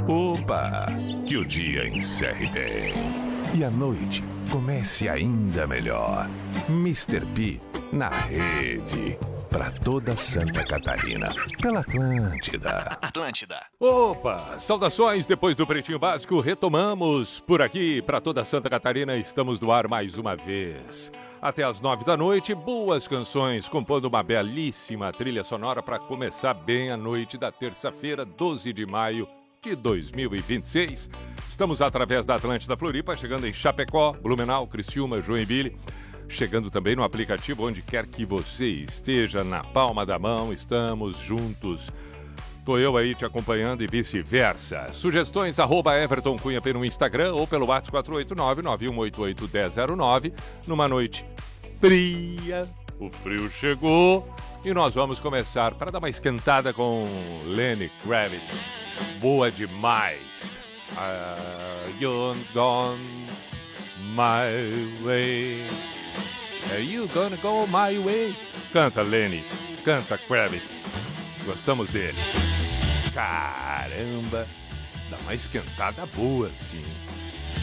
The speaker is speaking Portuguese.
Opa! Que o dia encerre bem e a noite comece ainda melhor. Mr. P na rede para toda Santa Catarina, pela Atlântida. Opa! Saudações depois do Pretinho Básico, retomamos por aqui para toda Santa Catarina, estamos no ar mais uma vez. Até às 9 da noite, boas canções, compondo uma belíssima trilha sonora para começar bem a noite da terça-feira, 12 de maio de 2026. Estamos através da Atlântida Floripa, chegando em Chapecó, Blumenau, Criciúma, Joinville, chegando também no aplicativo onde quer que você esteja, na palma da mão, estamos juntos. Tô eu aí te acompanhando e vice-versa. Sugestões, @Everton Cunha no Instagram ou pelo WhatsApp 489-9188-1009. Numa noite fria, o frio chegou e nós vamos começar para dar uma esquentada com Lenny Kravitz. Boa demais. You're gone my way. Are you gonna go my way? Canta, Lenny. Canta, Kravitz. Gostamos dele. Caramba, dá uma esquentada boa, sim.